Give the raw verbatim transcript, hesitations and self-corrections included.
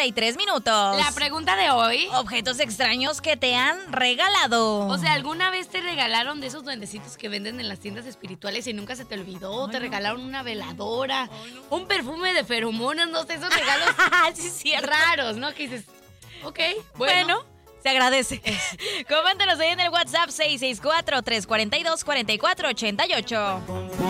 y tres minutos. La pregunta de hoy. Objetos extraños que te han regalado. O sea, ¿alguna vez te regalaron de esos duendecitos que venden en las tiendas espirituales y nunca se te olvidó? Ay, te no. regalaron una veladora, Ay, no. un perfume de feromonas, no sé, esos regalos sí, sí, raros, ¿no? Que dices, ok, bueno. bueno. Se agradece. Coméntanos ahí en el WhatsApp seis seis cuatro, tres cuatro dos, cuatro cuatro ocho ocho.